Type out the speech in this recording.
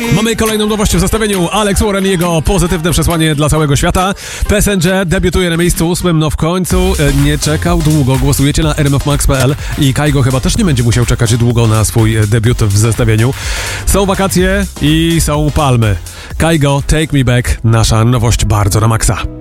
Mamy kolejną nowość w zestawieniu. Alex Warren i jego pozytywne przesłanie dla całego świata. Passenger debiutuje na miejscu 8, no w końcu nie czekał długo. Głosujecie na rmfmax.pl i Kaigo chyba też nie będzie musiał czekać długo na swój debiut w zestawieniu. Są wakacje i są palmy. Kaigo, Take Me Back, nasza nowość bardzo na maksa.